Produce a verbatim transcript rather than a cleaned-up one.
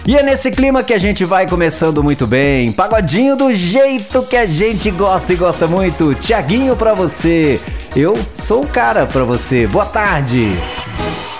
E é nesse clima que a gente vai começando muito bem. Pagodinho do jeito que a gente gosta e gosta muito. Tiaguinho pra você. Eu sou o cara pra você. Boa tarde.